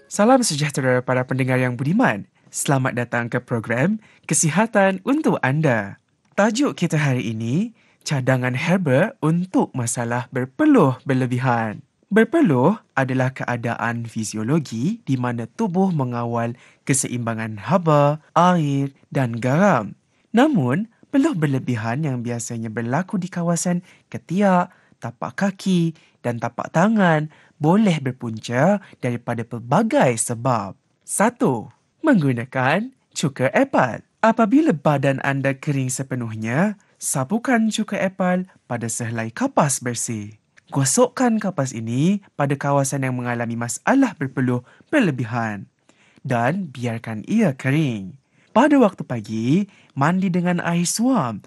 Salam sejahtera para pendengar yang budiman. Selamat datang ke program Kesihatan untuk Anda. Tajuk kita hari ini, cadangan herba untuk masalah berpeluh berlebihan. Berpeluh adalah keadaan fisiologi di mana tubuh mengawal keseimbangan haba, air dan garam. Namun, peluh berlebihan yang biasanya berlaku di kawasan ketiak, tapak kaki dan tapak tangan boleh berpunca daripada pelbagai sebab. 1. Menggunakan cuka apple. Apabila badan anda kering sepenuhnya, sapukan cuka apple pada sehelai kapas bersih. Gosokkan kapas ini pada kawasan yang mengalami masalah berpeluh berlebihan dan biarkan ia kering. Pada waktu pagi, mandi dengan air suam